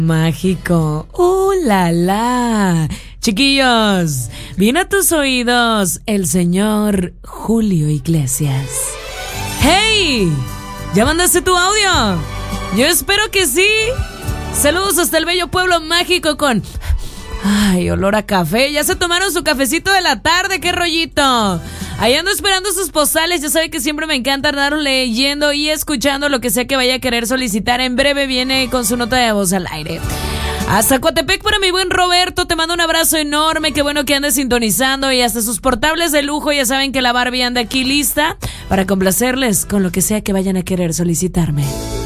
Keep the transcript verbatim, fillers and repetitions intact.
Mágico. ¡Uh, la, la! Chiquillos, viene a tus oídos el señor Julio Iglesias. ¡Hey! ¿Ya mandaste tu audio? Yo espero que sí. Saludos hasta el bello pueblo mágico con... Ay, olor a café. Ya se tomaron su cafecito de la tarde, qué rollito. Ahí ando esperando sus postales. Ya saben que siempre me encanta andar leyendo y escuchando lo que sea que vaya a querer solicitar. En breve viene con su nota de voz al aire. Hasta Coatepec para mi buen Roberto, te mando un abrazo enorme, qué bueno que andes sintonizando. Y hasta sus portables de lujo, ya saben que la Barbie anda aquí lista para complacerles con lo que sea que vayan a querer solicitarme.